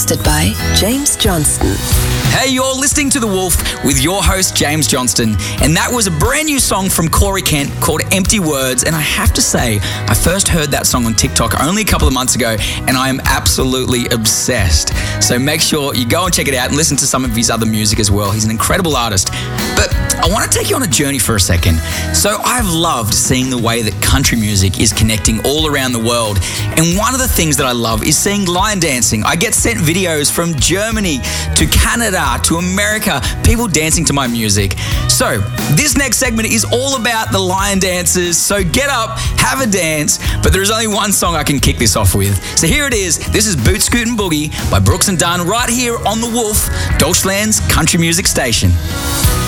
hosted by James Johnston. Hey, you're listening to The Wolf with your host, James Johnston. And that was a brand new song from Corey Kent called Empty Words. And I have to say, I first heard that song on TikTok only a couple of months ago, and I am absolutely obsessed. So make sure you go and check it out and listen to some of his other music as well. He's an incredible artist. But I want to take you on a journey for a second. So I've loved seeing the way that country music is connecting all around the world. And one of the things that I love is seeing line dancing. I get sent videos from Germany to Canada to America, people dancing to my music. So this next segment is all about the line dancers. So get up, have a dance, but there's only one song I can kick this off with. So here it is. This is Boot Scootin' Boogie by Brooks and Dunn right here on The Wolf, Deutschland's country music station.